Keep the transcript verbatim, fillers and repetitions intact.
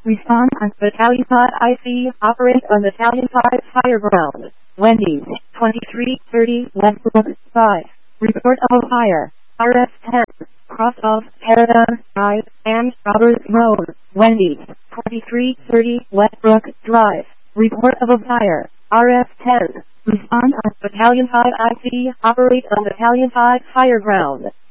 Respond on Battalion five I C. Operate on Battalion five Fire Ground. Wendy's, twenty-three thirty Westbrook five. Report of a fire. R S ten. Cross of Paradigm Drive and Roberts Road. Wendy's, twenty-three thirty Westbrook Drive. Report of a fire. R S ten. Respond on Battalion five I C. Operate on Battalion five Fire Ground.